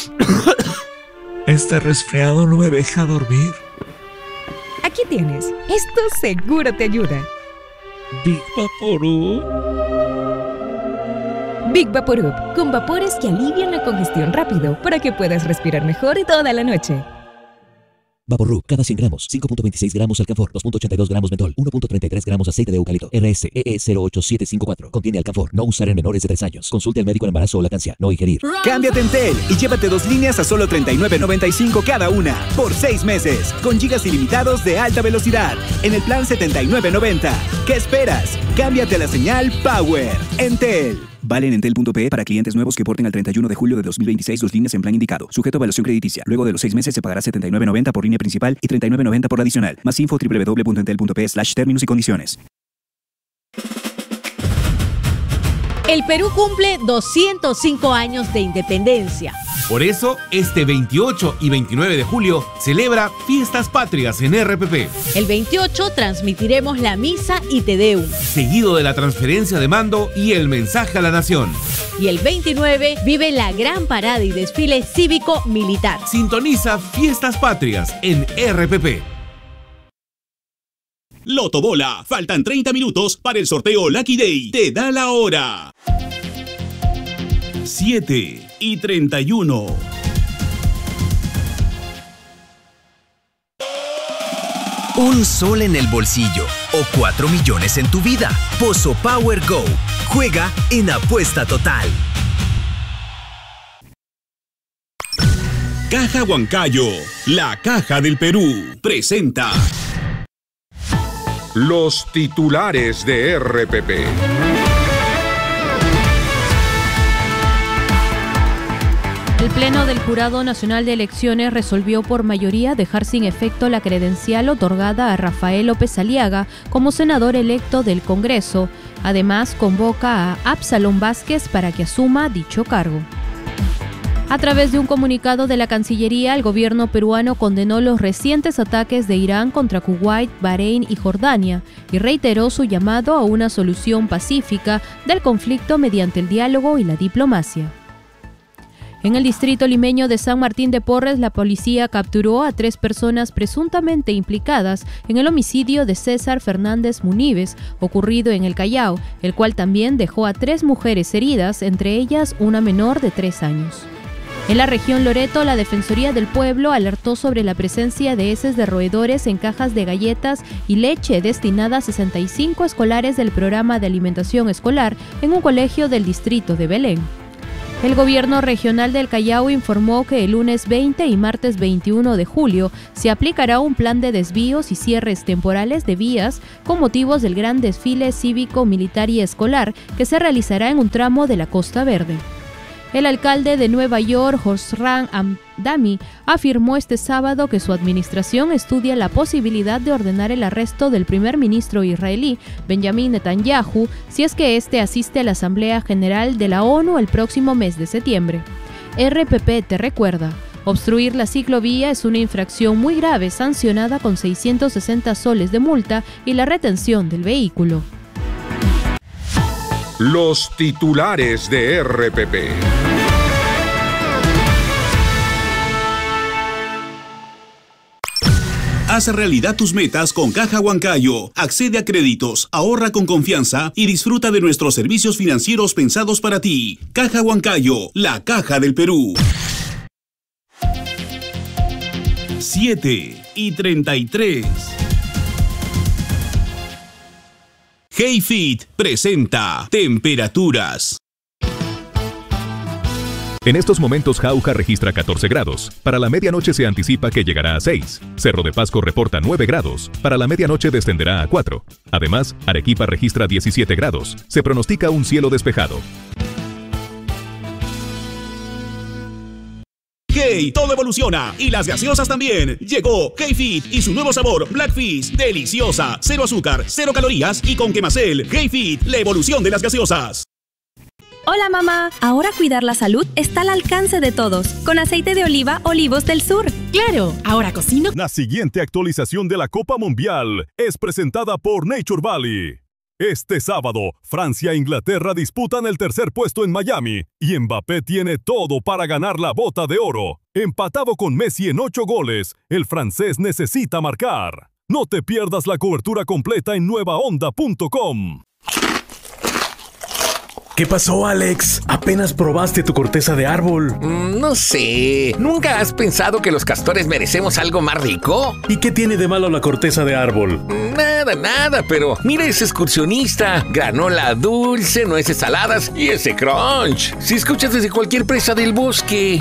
Este resfriado no me deja dormir. Aquí tienes. Esto seguro te ayuda. Big Vaporub. Big Vaporub, con vapores que alivian la congestión rápido para que puedas respirar mejor toda la noche. Vaporub, cada 100 gramos, 5.26 gramos alcanfor, 2.82 gramos mentol, 1.33 gramos aceite de eucalipto. RSEE 08754. Contiene alcanfor. No usar en menores de 3 años. Consulte al médico en embarazo o lactancia. No ingerir. Cámbiate en Entel y llévate 2 líneas a solo $39.95 cada una, por 6 meses, con gigas ilimitados de alta velocidad, en el plan $79.90. ¿Qué esperas? Cámbiate a la señal Power. Entel. Vale en entel.pe para clientes nuevos que porten al 31 de julio de 2026 2 líneas en plan indicado. Sujeto a evaluación crediticia. Luego de los 6 meses se pagará $79.90 por línea principal y $39.90 por adicional. Más info www.entel.pe/términos y condiciones. El Perú cumple 205 años de independencia. Por eso, este 28 y 29 de julio celebra Fiestas Patrias en RPP. El 28 transmitiremos la misa y Te Deum, seguido de la transferencia de mando y el mensaje a la nación. Y el 29 vive la gran parada y desfile cívico-militar. Sintoniza Fiestas Patrias en RPP. Loto Bola, faltan 30 minutos para el sorteo Lucky Day. Te da la hora. 7:31. Un sol en el bolsillo o 4 millones en tu vida. Pozo Power Go. Juega en Apuesta Total. Caja Huancayo, la caja del Perú, presenta los titulares de RPP. El Pleno del Jurado Nacional de Elecciones resolvió por mayoría dejar sin efecto la credencial otorgada a Rafael López Aliaga como senador electo del Congreso. Además, convoca a Absalón Vázquez para que asuma dicho cargo. A través de un comunicado de la Cancillería, el gobierno peruano condenó los recientes ataques de Irán contra Kuwait, Bahrein y Jordania y reiteró su llamado a una solución pacífica del conflicto mediante el diálogo y la diplomacia. En el distrito limeño de San Martín de Porres, la policía capturó a 3 personas presuntamente implicadas en el homicidio de César Fernández Munives, ocurrido en el Callao, el cual también dejó a 3 mujeres heridas, entre ellas una menor de 3 años. En la región Loreto, la Defensoría del Pueblo alertó sobre la presencia de heces de roedores en cajas de galletas y leche destinada a 65 escolares del programa de alimentación escolar en un colegio del distrito de Belén. El gobierno regional del Callao informó que el lunes 20 y martes 21 de julio se aplicará un plan de desvíos y cierres temporales de vías con motivos del gran desfile cívico, militar y escolar que se realizará en un tramo de la Costa Verde. El alcalde de Nueva York, Hosram Hamdani, afirmó este sábado que su administración estudia la posibilidad de ordenar el arresto del primer ministro israelí, Benjamin Netanyahu, si es que éste asiste a la Asamblea General de la ONU el próximo mes de septiembre. RPP te recuerda, obstruir la ciclovía es una infracción muy grave sancionada con 660 soles de multa y la retención del vehículo. Los titulares de RPP. Haz realidad tus metas con Caja Huancayo. Accede a créditos, ahorra con confianza y disfruta de nuestros servicios financieros pensados para ti. Caja Huancayo, la caja del Perú. 7:33. HeyFit presenta temperaturas. En estos momentos Jauja registra 14 grados. Para la medianoche se anticipa que llegará a 6. Cerro de Pasco reporta 9 grados. Para la medianoche descenderá a 4. Además, Arequipa registra 17 grados. Se pronostica un cielo despejado. Hey, todo evoluciona y las gaseosas también. Llegó HeyFit y su nuevo sabor Blackfish, deliciosa, 0 azúcar, 0 calorías y con Quemacel. HeyFit, la evolución de las gaseosas. Hola mamá, ahora cuidar la salud está al alcance de todos, con aceite de oliva Olivos del Sur. Claro, ahora cocino. La siguiente actualización de la Copa Mundial es presentada por Nature Valley. Este sábado, Francia e Inglaterra disputan el tercer puesto en Miami y Mbappé tiene todo para ganar la Bota de Oro. Empatado con Messi en 8 goles, el francés necesita marcar. No te pierdas la cobertura completa en nuevaonda.com. ¿Qué pasó, Alex? ¿Apenas probaste tu corteza de árbol? No sé. ¿Nunca has pensado que los castores merecemos algo más rico? ¿Y qué tiene de malo la corteza de árbol? Nada, pero mira ese excursionista. Granola dulce, nueces saladas y ese crunch. Si escuchas desde cualquier presa del bosque.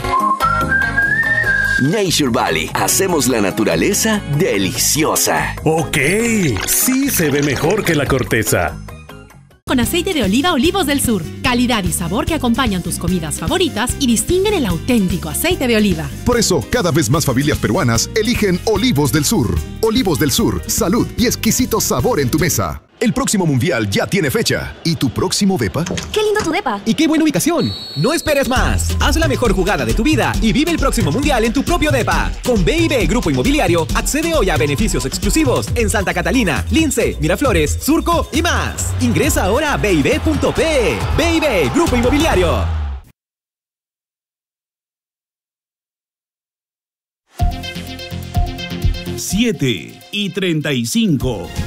Nature Valley. Hacemos la naturaleza deliciosa. Ok, sí se ve mejor que la corteza. Con aceite de oliva Olivos del Sur. Calidad y sabor que acompañan tus comidas favoritas y distinguen el auténtico aceite de oliva. Por eso, cada vez más familias peruanas eligen Olivos del Sur. Olivos del Sur, salud y exquisito sabor en tu mesa. El próximo mundial ya tiene fecha. ¿Y tu próximo depa? ¡Qué lindo tu depa! ¡Y qué buena ubicación! No esperes más. Haz la mejor jugada de tu vida y vive el próximo mundial en tu propio depa. Con B&B Grupo Inmobiliario, accede hoy a beneficios exclusivos en Santa Catalina, Lince, Miraflores, Surco y más. Ingresa ahora a bib.pe. B&B Grupo Inmobiliario. 7:35.